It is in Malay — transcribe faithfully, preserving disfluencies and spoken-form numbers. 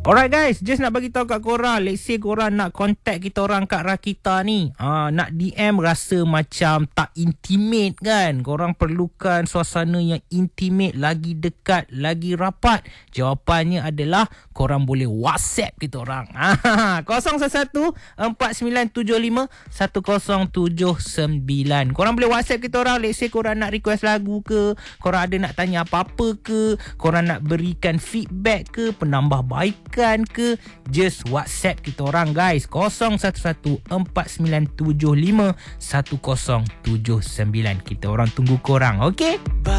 Alright guys, just nak bagi tahu kat korang, let's say korang nak contact kita orang kat Rakita ni, ha, nak D M rasa macam tak intimate kan, korang perlukan suasana yang intimate, lagi dekat, lagi rapat, jawapannya adalah korang boleh WhatsApp kita orang. Ha, kosong satu empat sembilan tujuh lima satu kosong tujuh sembilan. Korang boleh WhatsApp kita orang, let's say korang nak request lagu ke, korang ada nak tanya apa-apa ke, korang nak berikan feedback ke, penambahbaikan ke, just WhatsApp kita orang guys, kosong satu satu empat sembilan tujuh lima satu kosong tujuh sembilan. Kita orang tunggu korang, okey?